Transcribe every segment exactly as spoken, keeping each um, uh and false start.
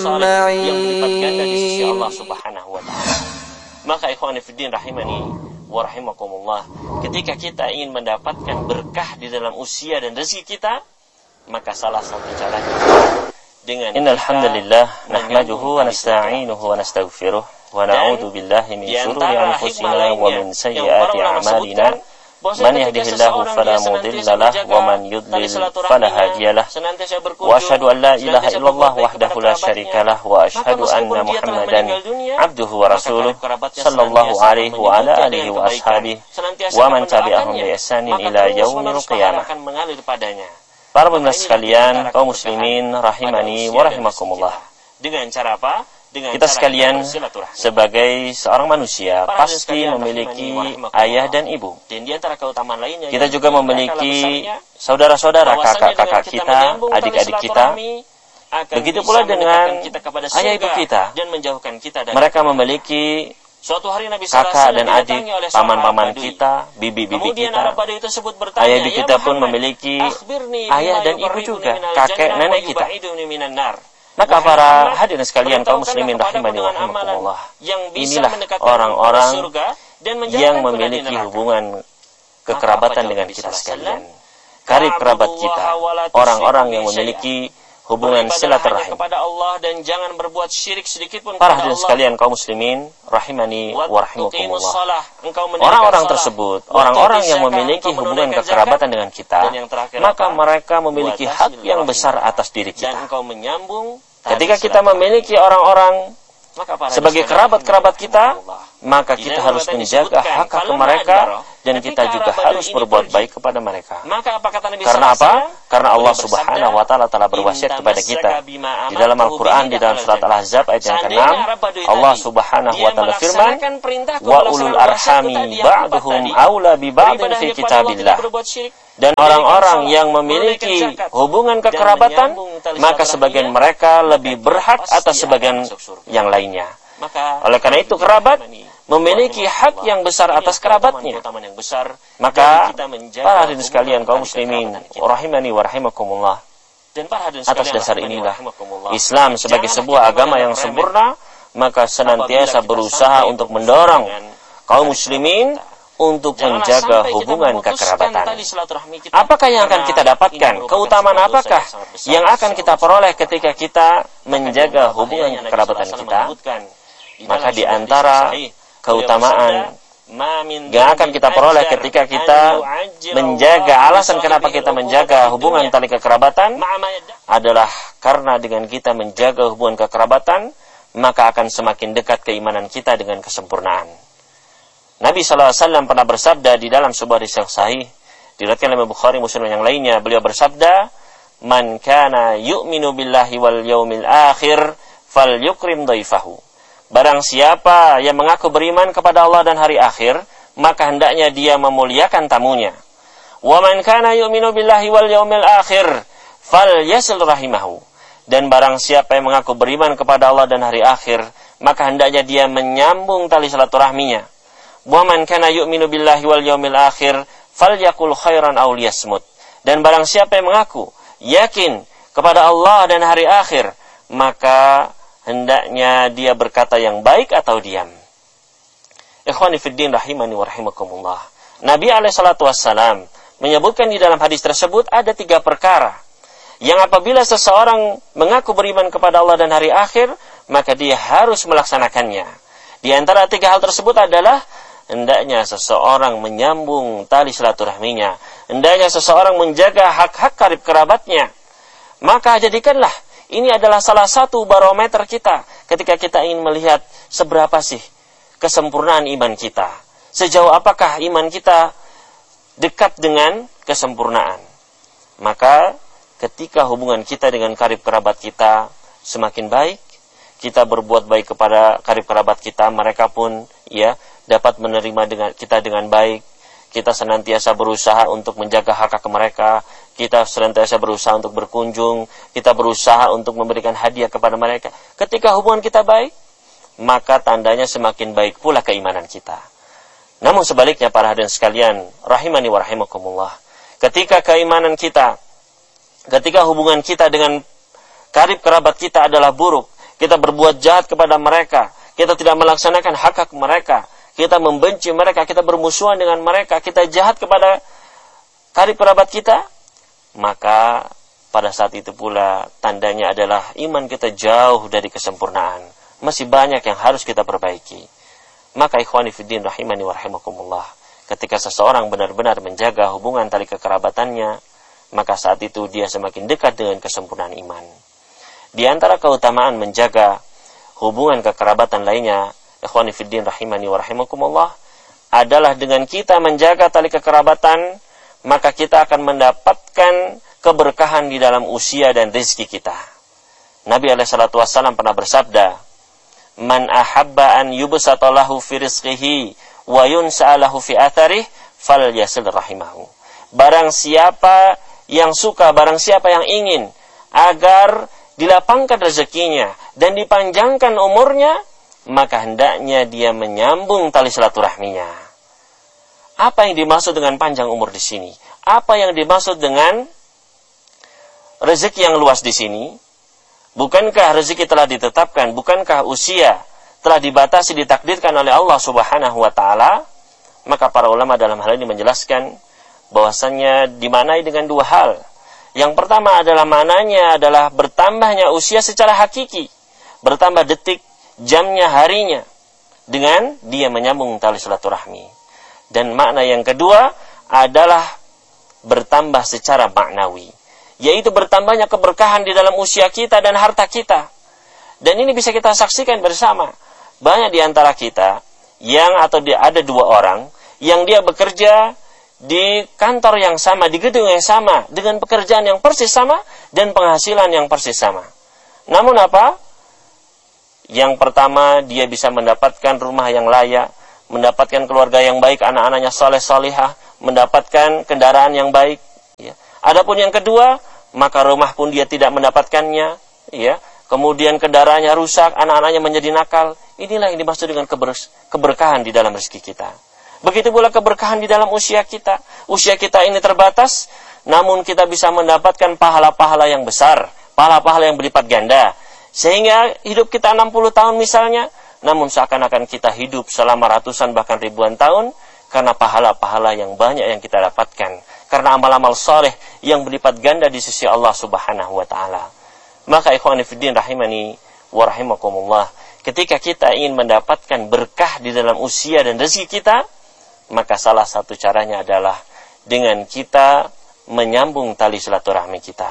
saleh yang berlipat ganda di sisi Allah Subhanahu wa taala. Maka ikhwani fiddin rahimani wa rahimakumullah, ketika kita ingin mendapatkan berkah di dalam usia dan rezeki kita, maka salah satu caranya dengan innal hamdalillah nahmaduhu wa nasta'inuhu wa nastaghfiruh wa na'udzu billahi min shururi anfusina wa min sayyiati a'malina. Man yahdihillahu fala mudilla lahu wa man yudlil fala hadiyalah. Wa asyhadu an la ilaha illallah wahdahu la syarika lah wa asyhadu anna Muhammadan abduhu wa rasuluh sallallahu alaihi wa ala alihi wa ashabihi wa man tabi'ahum bi ihsanin ila yaumil qiyamah. Para pemirsa sekalian, kaum muslimin rahimani wa rahimakumullah. Dengan cara apa? Dengan kita sekalian sebagai seorang manusia pasti memiliki ayah dan ibu. Dan di antara keutamaan lainnya, kita juga memiliki saudara-saudara, kakak-kakak kita, adik-adik kita. Begitu pula dengan ayah ibu kita. Dan menjauhkan kita dari mereka memiliki suatu hari Nabi kakak dan adik, paman-paman kita, bibi-bibi kita. Ayah ibu kita pun memiliki ayah dan ibu juga, kakek nenek kita. Maka para hadirin sekalian kaum muslimin rahimani wa rahimakumullah, inilah orang-orang yang memiliki hubungan kekerabatan dengan kita sekalian, karib kerabat kita, orang-orang yang memiliki hubungan silaturahim. Para hadirin sekalian kaum muslimin rahimani wa rahimakumullah, orang-orang tersebut, orang-orang yang memiliki hubungan kekerabatan dengan kita, maka mereka memiliki hak yang besar atas diri kita. Ketika kita memiliki orang-orang sebagai kerabat-kerabat kita, maka kita harus menjaga hak-hak mereka dan kita juga harus berbuat baik kepada mereka. Karena apa? Karena Allah Subhanahu wa taala telah berwasiat kepada kita di dalam Al-Qur'an, di dalam surat Al-Ahzab ayat yang keenam, Allah Subhanahu wa taala firman, "Wa ulul arhami ba'duhum aula bi ba'din fi kitabillah." Dan orang-orang yang memiliki hubungan kekerabatan, maka sebagian mereka lebih berhak atas sebagian yang lainnya. Oleh karena itu kerabat memiliki hak yang besar atas kerabatnya. Maka para hadirin sekalian kaum muslimin rahimani wa rahimakumullah, atas dasar inilah Islam sebagai sebuah agama yang sempurna, maka senantiasa berusaha untuk mendorong kaum muslimin untuk menjaga hubungan kekerabatan. Apakah yang akan kita dapatkan? Keutamaan apakah yang akan kita peroleh ketika kita menjaga hubungan kekerabatan kita? Maka di antara keutamaan yang akan kita peroleh ketika kita menjaga, alasan kenapa kita menjaga hubungan tali kekerabatan adalah karena dengan kita menjaga hubungan kekerabatan, maka akan semakin dekat keimanan kita dengan kesempurnaan. Nabi sallallahu alaihi wasallam pernah bersabda di dalam sebuah hadis yang sahih, diriwayatkan oleh Bukhari, Muslim yang lainnya, beliau bersabda, "Man kana yu'minu billahi wal yaumil akhir falyukrim dhaifahu." Barang siapa yang mengaku beriman kepada Allah dan hari akhir, maka hendaknya dia memuliakan tamunya. "Wa man kana yu'minu billahi wal yaumil akhir falyasil rahimahu." Dan barang siapa yang mengaku beriman kepada Allah dan hari akhir, maka hendaknya dia menyambung tali silaturahminya. "Wa man kana yu'minu billahi wal yaumil akhir falyakul khairan aw liyasmut." Dan barang siapa yang mengaku yakin kepada Allah dan hari akhir, maka hendaknya dia berkata yang baik atau diam. Ikhwani fiddin rahimani wa rahimakumullah, Nabi alaihi salatu wassalam menyebutkan di dalam hadis tersebut ada tiga perkara yang apabila seseorang mengaku beriman kepada Allah dan hari akhir, maka dia harus melaksanakannya. Di antara tiga hal tersebut adalah hendaknya seseorang menyambung tali silaturahminya, hendaknya seseorang menjaga hak-hak karib kerabatnya. Maka jadikanlah ini adalah salah satu barometer kita ketika kita ingin melihat seberapa sih kesempurnaan iman kita. Sejauh apakah iman kita dekat dengan kesempurnaan. Maka ketika hubungan kita dengan karib kerabat kita semakin baik, kita berbuat baik kepada karib kerabat kita, mereka pun ya dapat menerima dengan kita dengan baik. Kita senantiasa berusaha untuk menjaga hak-hak mereka. Kita senantiasa berusaha untuk berkunjung. Kita berusaha untuk memberikan hadiah kepada mereka. Ketika hubungan kita baik, maka tandanya semakin baik pula keimanan kita. Namun sebaliknya para hadirin sekalian, rahimani wa rahimakumullah, ketika keimanan kita, ketika hubungan kita dengan karib kerabat kita adalah buruk, kita berbuat jahat kepada mereka, kita tidak melaksanakan hak-hak mereka, kita membenci mereka, kita bermusuhan dengan mereka, kita jahat kepada karib kerabat kita, maka pada saat itu pula tandanya adalah iman kita jauh dari kesempurnaan. Masih banyak yang harus kita perbaiki. Maka ikhwani fiddin rahimani wa rahimakumullah, ketika seseorang benar-benar menjaga hubungan tali kekerabatannya, maka saat itu dia semakin dekat dengan kesempurnaan iman. Di antara keutamaan menjaga hubungan kekerabatan lainnya, ikhwani fiddin rahimani wa rahimakumullah, adalah dengan kita menjaga tali kekerabatan, maka kita akan mendapatkan keberkahan di dalam usia dan rezeki kita. Nabi alaihi salatu wassalam pernah bersabda, "Man ahabba an yubsata lahu fi rizqihi wa yunsa lahu fi atharih falyasil rahimahu." Barang siapa yang suka, barang siapa yang ingin agar dilapangkan rezekinya dan dipanjangkan umurnya, maka hendaknya dia menyambung tali silaturahminya. Apa yang dimaksud dengan panjang umur di sini? Apa yang dimaksud dengan rezeki yang luas di sini? Bukankah rezeki telah ditetapkan? Bukankah usia telah dibatasi, ditakdirkan oleh Allah Subhanahu wa taala? Maka para ulama dalam hal ini menjelaskan bahwasannya dimanai dengan dua hal. Yang pertama adalah mananya adalah bertambahnya usia secara hakiki, bertambah detik, jamnya, harinya, dengan dia menyambung tali silaturahmi. Dan makna yang kedua adalah bertambah secara maknawi, yaitu bertambahnya keberkahan di dalam usia kita dan harta kita. Dan ini bisa kita saksikan bersama. Banyak di antara kita yang atau di, ada dua orang yang dia bekerja di kantor yang sama, di gedung yang sama, dengan pekerjaan yang persis sama dan penghasilan yang persis sama. Namun apa? Yang pertama, dia bisa mendapatkan rumah yang layak, mendapatkan keluarga yang baik, anak-anaknya soleh-solihah, mendapatkan kendaraan yang baik. Ya. Adapun yang kedua, maka rumah pun dia tidak mendapatkannya. Ya. Kemudian kendaraannya rusak, anak-anaknya menjadi nakal. Inilah yang dimaksud dengan keber- keberkahan di dalam rezeki kita. Begitu pula keberkahan di dalam usia kita. Usia kita ini terbatas, namun kita bisa mendapatkan pahala-pahala yang besar, pahala-pahala yang berlipat ganda. Sehingga hidup kita enam puluh tahun misalnya, namun seakan-akan kita hidup selama ratusan bahkan ribuan tahun, karena pahala-pahala yang banyak yang kita dapatkan. Karena amal-amal soleh yang berlipat ganda di sisi Allah Subhanahu wa ta'ala. Maka ikhwani fiddin rahimani wa rahimakumullah, ketika kita ingin mendapatkan berkah di dalam usia dan rezeki kita, maka salah satu caranya adalah dengan kita menyambung tali silaturahmi kita.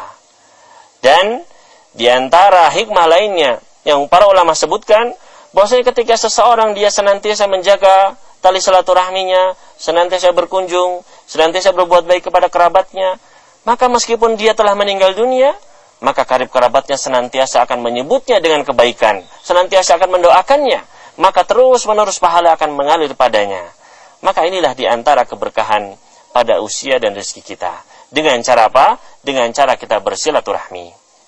Dan di antara hikmah lainnya yang para ulama sebutkan, bahwasanya ketika seseorang dia senantiasa menjaga tali silaturahminya, senantiasa berkunjung, senantiasa berbuat baik kepada kerabatnya, maka meskipun dia telah meninggal dunia, maka karib kerabatnya senantiasa akan menyebutnya dengan kebaikan, senantiasa akan mendoakannya, maka terus menerus pahala akan mengalir padanya. Maka inilah di antara keberkahan pada usia dan rezeki kita. Dengan cara apa? Dengan cara kita bersilaturahmi.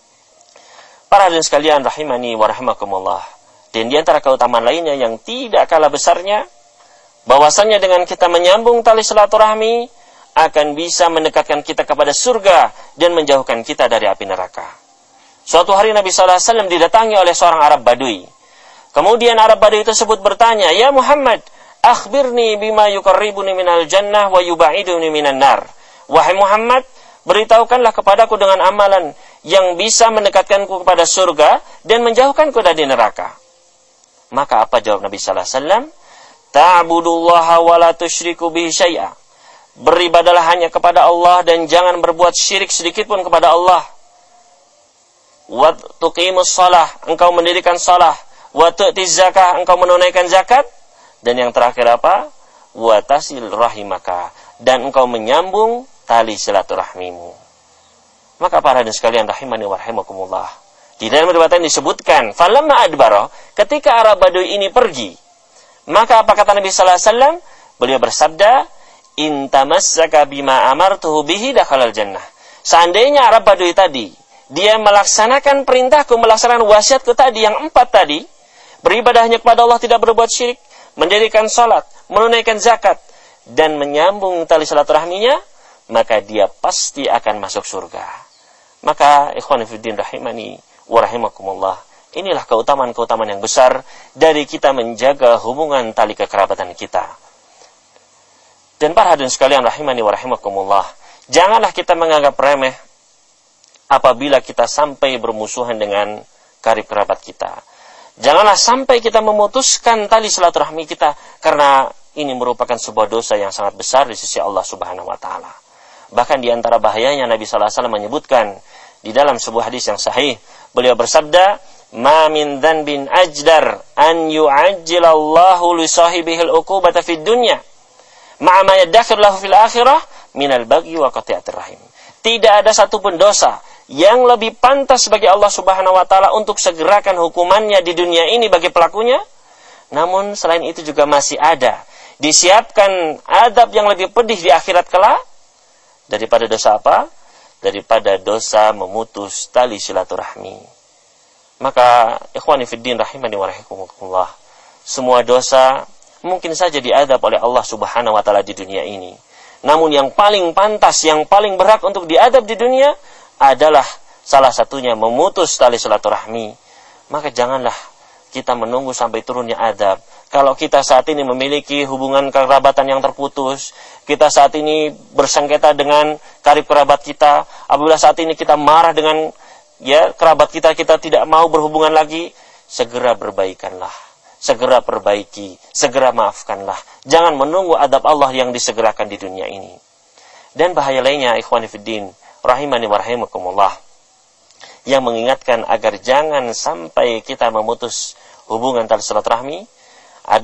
Para hadirin sekalian rahimani wa rahimakumullah. Dan di antara keutamaan lainnya yang tidak kalah besarnya, bahwasannya dengan kita menyambung tali silaturahmi akan bisa mendekatkan kita kepada surga dan menjauhkan kita dari api neraka. Suatu hari Nabi sallallahu alaihi wasallam didatangi oleh seorang Arab Badui. Kemudian Arab Badui tersebut bertanya, "Ya Muhammad, akhbirni bima yuqarribuni minal jannah wa yuba'iduni minan nar." Wahai Muhammad, beritahukanlah kepadaku dengan amalan yang bisa mendekatkanku kepada surga dan menjauhkanku dari neraka. Maka apa jawab Nabi sallallahu alaihi wasallam? Ta'budullaha wa la tusyriku bihi syai'a. Beribadalah hanya kepada Allah dan jangan berbuat syirik sedikit pun kepada Allah. Wa tuqimus shalah, engkau mendirikan salah. Wa tu'tiz zakah, engkau menunaikan zakat. Dan yang terakhir apa? Wa tasil rahimaka, dan engkau menyambung tali silaturahmimu. Maka para hadirin sekalian rahimani wa rahimakumullah, di dalam riwayat ini disebutkan, falamma adbara, ketika Arab Badui ini pergi, maka apa kata Nabi sallallahu alaihi wasallam? Beliau bersabda, in tamassaka bima amartuhu bihi dakhalal jannah. Seandainya Arab Badui tadi dia melaksanakan perintahku, melaksanakan wasiatku tadi yang empat tadi, beribadah hanya kepada Allah, tidak berbuat syirik, mendirikan salat, menunaikan zakat, dan menyambung tali silaturahminya, maka dia pasti akan masuk surga. Maka ikhwan fillah rahimani wa rahimakumullah, Inilah keutamaan-keutamaan yang besar dari kita menjaga hubungan tali kekerabatan kita. Dan para hadirin sekalian rahimani wa rahimakumullah, janganlah kita menganggap remeh apabila kita sampai bermusuhan dengan karib kerabat kita. Janganlah sampai kita memutuskan tali silaturahmi kita, karena ini merupakan sebuah dosa yang sangat besar di sisi Allah Subhanahu wa taala. Bahkan di antara bahayanya Nabi sallallahu alaihi wasallam menyebutkan di dalam sebuah hadis yang sahih, beliau bersabda, "Ma min dzanbin ajdar an yu'ajjilallahu li sahibihi al-uqubata fid dunya, ma'a ma yaddakhir lahu fil akhirah minal bagyi wa qati'atir rahim." Tidak ada satu pun dosa yang lebih pantas bagi Allah Subhanahu wa taala untuk segerakan hukumannya di dunia ini bagi pelakunya. Namun selain itu juga masih ada disiapkan adab yang lebih pedih di akhirat kelak daripada dosa apa? Daripada dosa memutus tali silaturahmi. Maka ikhwani fiddin rahimani wa rahimakumullah, semua dosa mungkin saja diadab oleh Allah Subhanahu wa taala di dunia ini. Namun yang paling pantas, yang paling berhak untuk diadab di dunia adalah salah satunya memutus tali silaturahmi. Maka janganlah kita menunggu sampai turunnya adab. Kalau kita saat ini memiliki hubungan kerabatan yang terputus, kita saat ini bersengketa dengan karib kerabat kita, apabila saat ini kita marah dengan ya kerabat kita, kita tidak mau berhubungan lagi, segera berbaikanlah, segera perbaiki, segera maafkanlah. Jangan menunggu adab Allah yang disegerakan di dunia ini. Dan bahaya lainnya, ikhwani fiddin rahimani wa rahimakumullah, yang mengingatkan agar jangan sampai kita memutus hubungan tali silaturahmi,